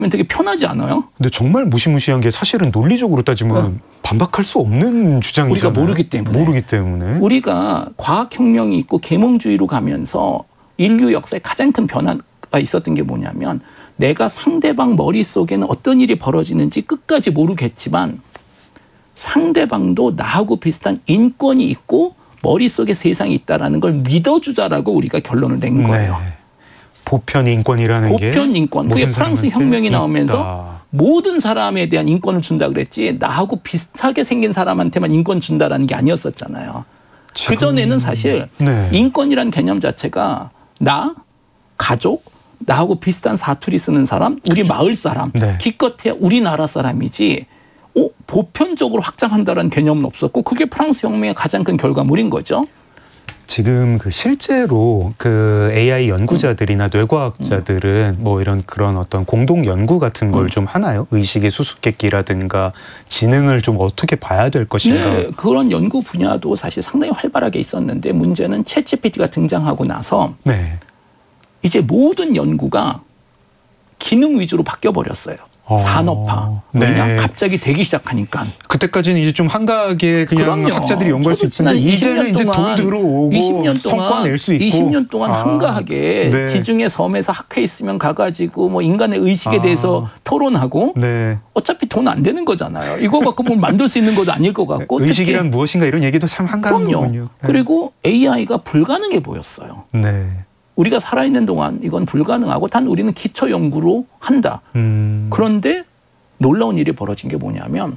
되게 편하지 않아요? 근데 정말 무시무시한 게 사실은 논리적으로 따지면 반박할 수 없는 주장이잖아요. 우리가 모르기 때문에. 우리가 과학혁명이 있고 계몽주의로 가면서 인류 역사에 가장 큰 변화가 있었던 게 뭐냐면 내가 상대방 머릿속에는 어떤 일이 벌어지는지 끝까지 모르겠지만 상대방도 나하고 비슷한 인권이 있고 머릿속에 세상이 있다는 걸 믿어주자라고 우리가 결론을 낸 거예요. 네. 보편 인권이라는 게 보편 인권. 그게 프랑스 혁명이 나오면서 모든 사람에 대한 인권을 준다 그랬지 나하고 비슷하게 생긴 사람한테만 인권 준다라는 게 아니었었잖아요. 그전에는 사실 인권이라는 개념 자체가 나, 가족, 나하고 비슷한 사투리 쓰는 사람, 우리 마을 사람, 기껏해야 우리나라 사람이지 보편적으로 확장한다는 개념은 없었고 그게 프랑스 혁명의 가장 큰 결과물인 거죠. 지금 실제로 AI 연구자들이나 뇌과학자들은 뭐 이런 그런 어떤 공동 연구 같은 걸 좀 하나요? 의식의 수수께끼라든가 지능을 좀 어떻게 봐야 될 것인가? 네, 그런 연구 분야도 사실 상당히 활발하게 있었는데 문제는 챗GPT가 등장하고 나서 이제 모든 연구가 기능 위주로 바뀌어 버렸어요. 산업화. 왜냐? 갑자기 되기 시작하니까. 그때까지는 이제 좀 한가하게 그냥 학자들이 연구할 수 있지만 이제는 이제 돈 들어오고 20년 동안, 성과 낼 수 있고 20년 동안 한가하게 지중해 섬에서 학회 있으면 가가지고 뭐 인간의 의식에 대해서 토론하고 어차피 돈 안 되는 거잖아요. 이거 갖고 뭐 만들 수 있는 것도 아닐 것 같고 의식이란 무엇인가 이런 얘기도 참 한가한 거군요. 그리고 AI가 불가능해 보였어요. 우리가 살아있는 동안 이건 불가능하고 단 우리는 기초 연구로 한다. 그런데 놀라운 일이 벌어진 게 뭐냐면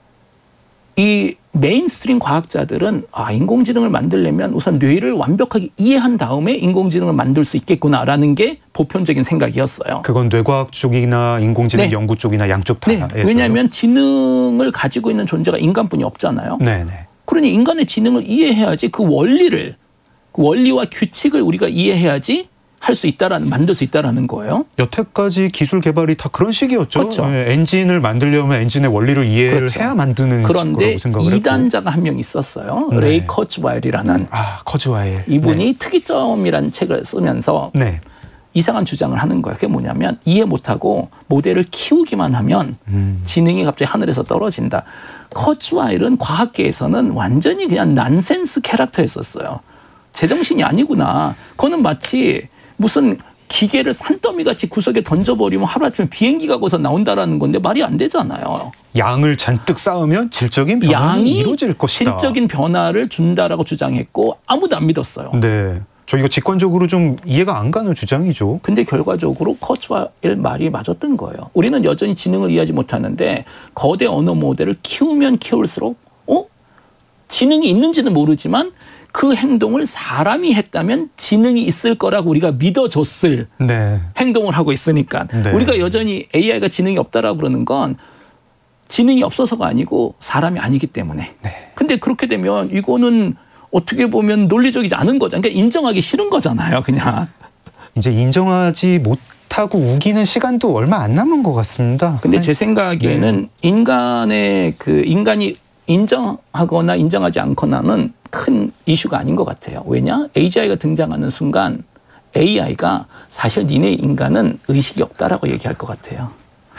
이 메인스트림 과학자들은 인공지능을 만들려면 우선 뇌를 완벽하게 이해한 다음에 인공지능을 만들 수 있겠구나라는 게 보편적인 생각이었어요. 그건 뇌과학 쪽이나 인공지능 연구 쪽이나 양쪽 다. 왜냐하면 지능을 가지고 있는 존재가 인간뿐이 없잖아요. 그러니 인간의 지능을 이해해야지 그 원리와 규칙을 우리가 이해해야지 할 수 있다라는 만들 수 있다라는 거예요. 여태까지 기술 개발이 다 그런 식이었죠. 그렇죠. 엔진을 만들려면 엔진의 원리를 이해를 해야 만드는 그런데 거라고 생각을 2단자가 한 명 있었어요. 레이 커즈와일이라는. 커즈와일. 이분이 특이점이라는 책을 쓰면서 이상한 주장을 하는 거예요. 그게 뭐냐면 이해 못하고 모델을 키우기만 하면 지능이 갑자기 하늘에서 떨어진다. 커즈와일은 과학계에서는 완전히 그냥 난센스 캐릭터였었어요. 제정신이 아니구나. 그거는 마치 무슨 기계를 산더미같이 구석에 던져버리면 하루아침에 비행기가 거기서 나온다라는 건데 말이 안 되잖아요. 양을 잔뜩 쌓으면 질적인 변화는 이루어질 것이다. 질적인 변화를 준다라고 주장했고 아무도 안 믿었어요. 저희가 직관적으로 좀 이해가 안 가는 주장이죠. 근데 결과적으로 커즈와일 말이 맞았던 거예요. 우리는 여전히 지능을 이해하지 못하는데 거대 언어 모델을 키우면 키울수록 지능이 있는지는 모르지만 그 행동을 사람이 했다면 지능이 있을 거라고 우리가 믿어줬을 행동을 하고 있으니까 우리가 여전히 AI가 지능이 없다라고 그러는 건 지능이 없어서가 아니고 사람이 아니기 때문에. 근데 그렇게 되면 이거는 어떻게 보면 논리적이지 않은 거잖아요. 그러니까 인정하기 싫은 거잖아요. 그냥. 이제 인정하지 못하고 우기는 시간도 얼마 안 남은 것 같습니다. 근데 제 생각에는 인간이 인정하거나 인정하지 않거나는 큰 이슈가 아닌 것 같아요. 왜냐? AGI가 등장하는 순간 AI가 사실 니네 인간은 의식이 없다라고 얘기할 것 같아요.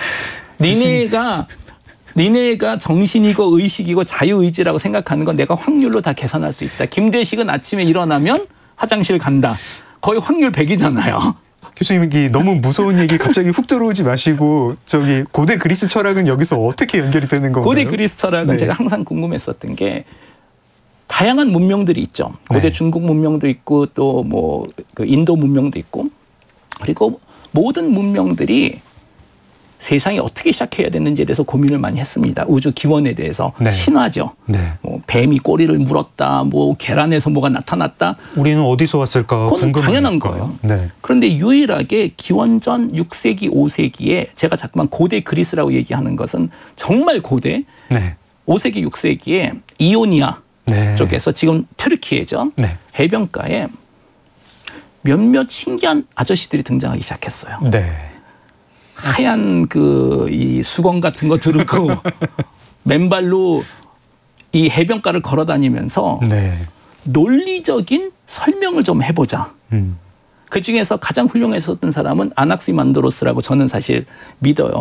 니네가 정신이고 의식이고 자유의지라고 생각하는 건 내가 확률로 다 계산할 수 있다. 김대식은 아침에 일어나면 화장실 간다. 거의 확률 100이잖아요. 교수님, 이게 너무 무서운 얘기 갑자기 훅 들어오지 마시고 고대 그리스 철학은 여기서 어떻게 연결이 되는 건가요? 고대 그리스 철학은 제가 항상 궁금했었던 게 다양한 문명들이 있죠. 고대 중국 문명도 있고 또 뭐 인도 문명도 있고 그리고 모든 문명들이 세상이 어떻게 시작해야 되는지에 대해서 고민을 많이 했습니다. 우주 기원에 대해서 신화죠. 뭐 뱀이 꼬리를 물었다, 뭐 계란에서 뭐가 나타났다. 우리는 어디서 왔을까? 그건 당연한 거예요. 그런데 유일하게 기원전 6세기, 5세기에 제가 자꾸만 고대 그리스라고 얘기하는 것은 정말 고대 5세기, 6세기에 이오니아 쪽에서 지금 튀르키예죠. 해변가에 몇몇 신기한 아저씨들이 등장하기 시작했어요. 하얀 이 수건 같은 거 들고 맨발로 이 해변가를 걸어 다니면서 논리적인 설명을 좀 해보자. 그 중에서 가장 훌륭했었던 사람은 아낙시만드로스라고 저는 사실 믿어요.